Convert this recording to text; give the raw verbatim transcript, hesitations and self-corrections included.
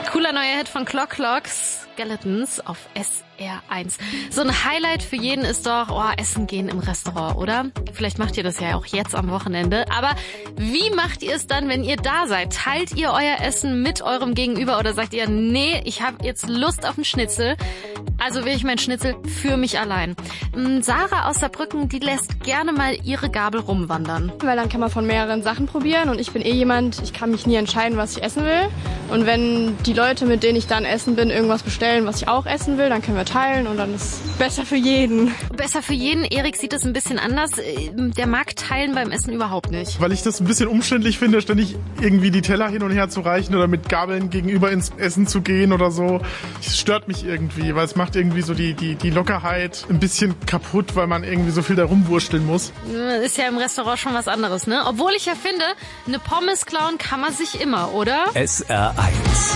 Cooler neuer Hit von Clock Clocks, Skeletons auf S R eins. So ein Highlight für jeden ist doch, oh, essen gehen im Restaurant, oder? Vielleicht macht ihr das ja auch jetzt am Wochenende. Aber wie macht ihr es dann, wenn ihr da seid? Teilt ihr euer Essen mit eurem Gegenüber oder sagt ihr, nee, ich habe jetzt Lust auf einen Schnitzel, also will ich mein Schnitzel für mich allein? Sarah aus Saarbrücken, die lässt gerne mal ihre Gabel rumwandern. Weil dann kann man von mehreren Sachen probieren und ich bin eh jemand, ich kann mich nie entscheiden, was ich essen will. Und wenn die Leute, mit denen ich dann essen bin, irgendwas bestellen, was ich auch essen will, dann können wir teilen und dann ist es besser für jeden. Besser für jeden. Erik sieht das ein bisschen anders. Der mag teilen beim Essen überhaupt nicht. Weil ich das ein bisschen umständlich finde, ständig irgendwie die Teller hin und her zu reichen oder mit Gabeln gegenüber ins Essen zu gehen oder so. Es stört mich irgendwie, weil es macht irgendwie so die, die, die Lockerheit ein bisschen kaputt, weil man irgendwie so viel da rumwursteln muss. Ist ja im Restaurant schon was anderes, ne? Obwohl ich ja finde, eine Pommes klauen kann man sich immer, oder? S R eins